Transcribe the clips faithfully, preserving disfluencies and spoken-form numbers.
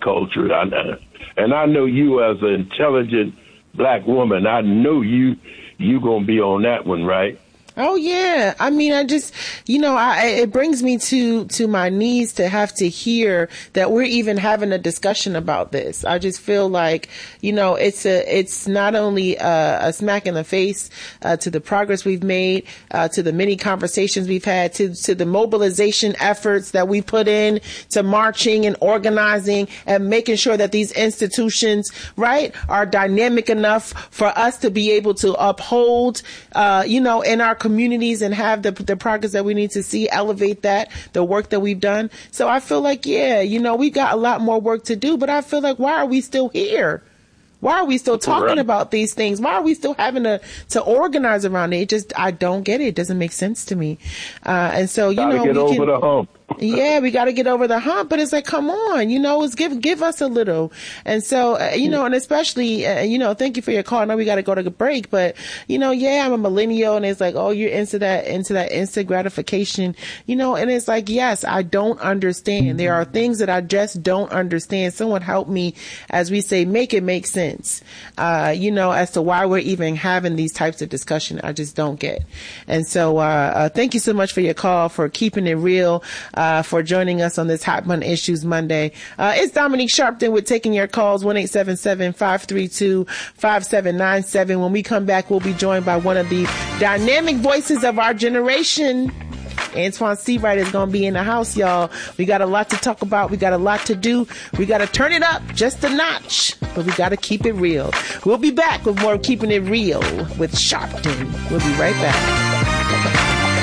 culture. I, and I know you as an intelligent black woman, I know you you gonna be on that one, right? Oh, yeah. I mean, I just, you know, I, it brings me to, to my knees to have to hear that we're even having a discussion about this. I just feel like, you know, it's a, it's not only a, a smack in the face, uh, to the progress we've made, uh, to the many conversations we've had, to, to the mobilization efforts that we put in to marching and organizing and making sure that these institutions, right, are dynamic enough for us to be able to uphold, uh, you know, in our communities and have the the progress that we need to see, elevate that, the work that we've done. So I feel like, yeah, you know, we got a lot more work to do, but I feel like, why are we still here? Why are we still talking right. about these things? Why are we still having to, to organize around it? It just, I don't get it. It doesn't make sense to me. Uh, and so, you Gotta know, get we over can, the hump. yeah, we got to get over the hump, but it's like, come on, you know, it's give, give us a little. And so, uh, you know, and especially, uh, you know, thank you for your call. I know we got to go to a break, but you know, yeah, I'm a millennial and it's like, oh, you're into that, into that instant gratification, you know, and it's like, yes, I don't understand. There are things that I just don't understand. Someone help me, as we say, make it make sense, uh, you know, as to why we're even having these types of discussion. I just don't get. And so, uh, uh thank you so much for your call, for keeping it real. Uh, for joining us on this Hot Button Issues Monday. Uh, it's Dominique Sharpton with taking your calls, one eight seven seven, five three two, five seven nine seven. When we come back, we'll be joined by one of the dynamic voices of our generation. Antoine Seawright is going to be in the house, y'all. We got a lot to talk about. We got a lot to do. We got to turn it up just a notch, but we got to keep it real. We'll be back with more Keeping It Real with Sharpton. We'll be right back.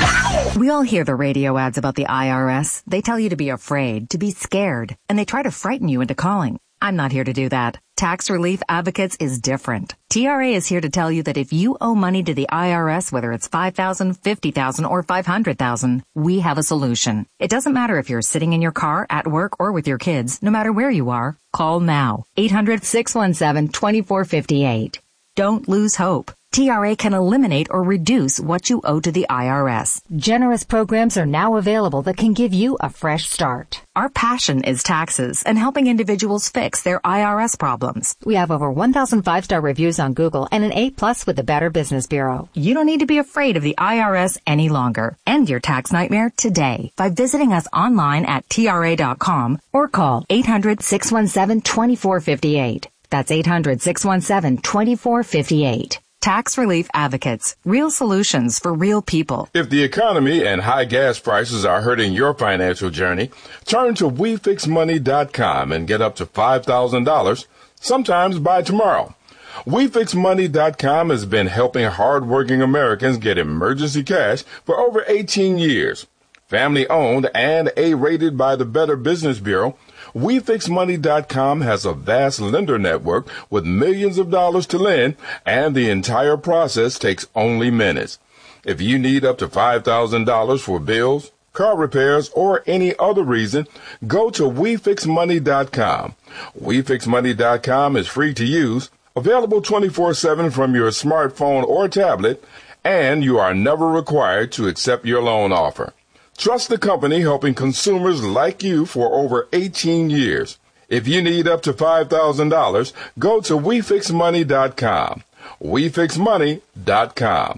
We all hear the radio ads about the I R S. They tell you to be afraid, to be scared, and they try to frighten you into calling. I'm not here to do that. Tax Relief Advocates is different. T R A is here to tell you that if you owe money to the I R S, whether it's five thousand dollars, fifty thousand dollars, or five hundred thousand dollars, we have a solution. It doesn't matter if you're sitting in your car, at work, or with your kids. No matter where you are, call now. eight hundred, six one seven, two four five eight. Don't lose hope. T R A can eliminate or reduce what you owe to the I R S. Generous programs are now available that can give you a fresh start. Our passion is taxes and helping individuals fix their I R S problems. We have over one thousand five-star reviews on Google and an A plus with the Better Business Bureau. You don't need to be afraid of the I R S any longer. End your tax nightmare today by visiting us online at T R A dot com or call eight hundred, six one seven, two four five eight. That's eight hundred, six one seven, two four five eight. Tax Relief Advocates. Real solutions for real people. If the economy and high gas prices are hurting your financial journey, turn to we fix money dot com and get up to five thousand dollars, sometimes by tomorrow. we fix money dot com has been helping hardworking Americans get emergency cash for over eighteen years. Family owned and A-rated by the Better Business Bureau, we fix money dot com has a vast lender network with millions of dollars to lend, and the entire process takes only minutes. If you need up to five thousand dollars for bills, car repairs, or any other reason, go to we fix money dot com. we fix money dot com is free to use, available twenty-four seven from your smartphone or tablet, and you are never required to accept your loan offer. Trust the company helping consumers like you for over eighteen years. If you need up to five thousand dollars, go to we fix money dot com. we fix money dot com.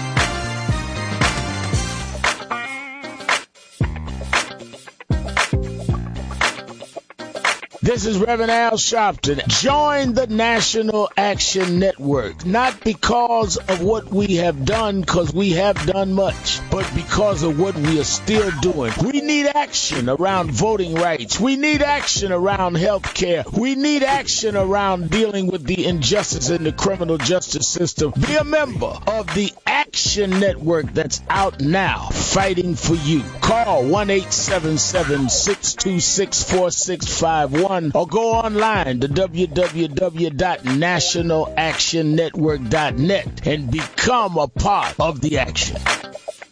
This is Reverend Al Sharpton. Join the National Action Network, not because of what we have done, because we have done much, but because of what we are still doing. We need action around voting rights. We need action around health care. We need action around dealing with the injustice in the criminal justice system. Be a member of the Action Network that's out now, fighting for you. Call one eight seven seven, six two six, four six five one. Or go online to w w w dot national action network dot net and become a part of the action.